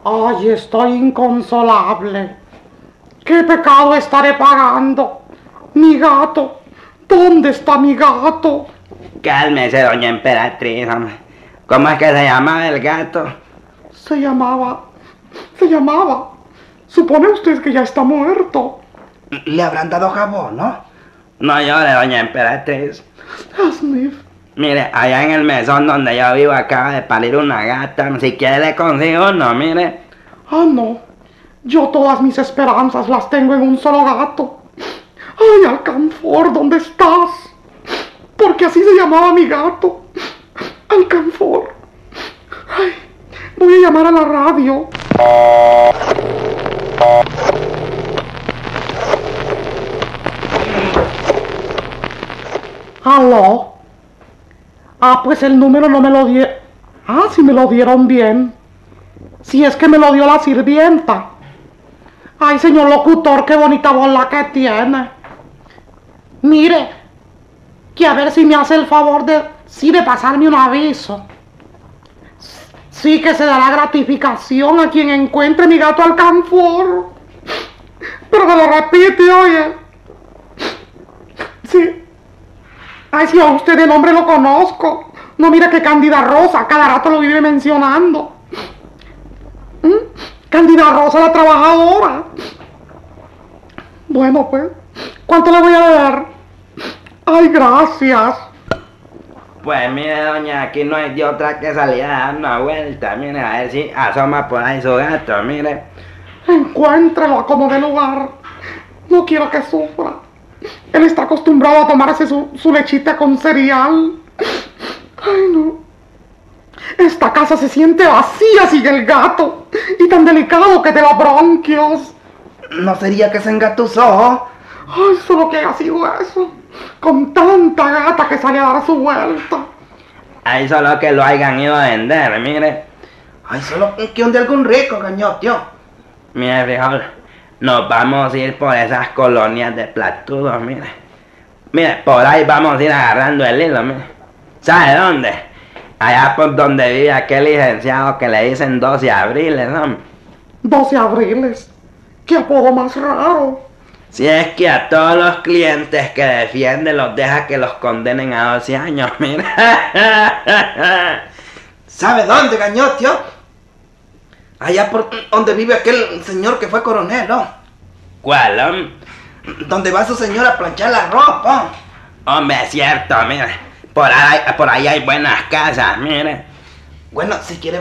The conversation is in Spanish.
Ay, estoy inconsolable. ¿Qué pecado estaré pagando? Mi gato. ¿Dónde está mi gato? Cálmese, doña Emperatriz, hombre. ¿Cómo es que se llama el gato? Se llamaba. ¿Supone usted que ya está muerto? Le habrán dado jabón, ¿no? No llore, doña Emperatriz. Smith. Mire, allá en el mesón donde yo vivo acaba de parir una gata. Si quiere le consigo uno, mire. Ah, no. Yo todas mis esperanzas las tengo en un solo gato. Ay, Alcanfor, ¿dónde estás? Porque así se llamaba mi gato. Alcanfor. Ay, voy a llamar a la radio. ¿Aló? Ah, pues el número no me lo dieron. Ah, sí me lo dieron bien. Si es que me lo dio la sirvienta. Ay, señor locutor, qué bonita voz la que tiene. Mire, que a ver si me hace el favor de pasarme un aviso. Sí, que se dará gratificación a quien encuentre mi gato Alcanfor. Pero me lo repite, oye. Sí. Ay, si a usted de nombre lo conozco. No, mira que Cándida Rosa, cada rato lo vive mencionando. Cándida Rosa, la trabajadora. Bueno, pues, ¿cuánto le voy a dar? Ay, gracias. Pues mire, doña, aquí no hay de otra que salir a dar una vuelta. Mire, a ver si asoma por ahí su gato, mire. Encuéntrelo a como de lugar. No quiero que sufra. Él está acostumbrado a tomarse su lechita con cereal. Ay, no. Esta casa se siente vacía sin el gato. Y tan delicado que te los bronquios. ¿No sería que se engatusó? Ay, solo que haya sido eso. Con tanta gata que sale a dar su vuelta. Ahí solo que lo hayan ido a vender, mire. Ay, solo que un de algún rico, gañotio. Mire, frijol, nos vamos a ir por esas colonias de platudos, mire. Mire, por ahí vamos a ir agarrando el hilo, mire. ¿Sabe dónde? Allá por donde vive aquel licenciado que le dicen 12 abriles, ¿no? 12 abriles. ¡Qué apodo más raro! Si es que a todos los clientes que defiende los deja que los condenen a 12 años, mire. ¿Sabe dónde, gañotio? Allá por donde vive aquel señor que fue coronel, ¿no? ¿Cuál, Donde va su señora a planchar la ropa. Hombre, es cierto, mire. Por ahí hay buenas casas, mire. Bueno, si quiere